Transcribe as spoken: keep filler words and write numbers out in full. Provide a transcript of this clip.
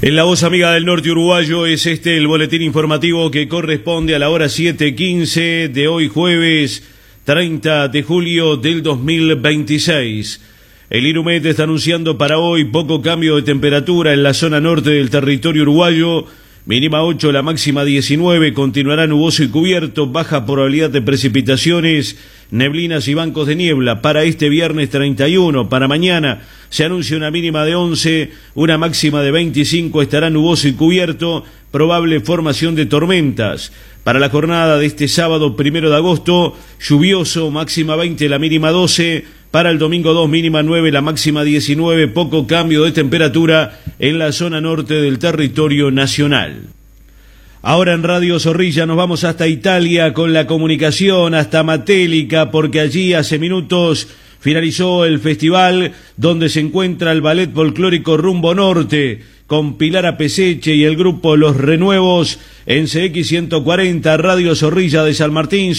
En la voz amiga del norte uruguayo es este el boletín informativo que corresponde a la hora siete quince de hoy jueves treinta de julio del dos mil veintiséis. El INUMET está anunciando para hoy poco cambio de temperatura en la zona norte del territorio uruguayo, mínima ocho, la máxima diecinueve, continuará nuboso y cubierto, baja probabilidad de precipitaciones, neblinas y bancos de niebla para este viernes treinta y uno. Para mañana se anuncia una mínima de once, una máxima de veinticinco, estará nuboso y cubierto, probable formación de tormentas. Para la jornada de este sábado primero de agosto, lluvioso, máxima veinte, la mínima doce, para el domingo dos, mínima nueve, la máxima diecinueve, poco cambio de temperatura en la zona norte del territorio nacional. Ahora en Radio Zorrilla nos vamos hasta Italia con la comunicación, hasta Matelica, porque allí hace minutos finalizó el festival donde se encuentra el ballet folclórico Rumbo Norte, con Pilar Apeseche y el grupo Los Renuevos en C X ciento cuarenta, Radio Zorrilla de San Martín.